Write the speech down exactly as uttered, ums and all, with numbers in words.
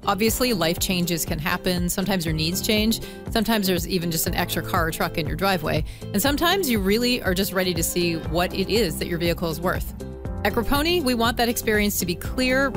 Obviously, life changes can happen. Sometimes your needs change. Sometimes there's even just an extra car or truck in your driveway. And sometimes you really are just ready to see what it is that your vehicle is worth. At Grapponi, we want that experience to be clear,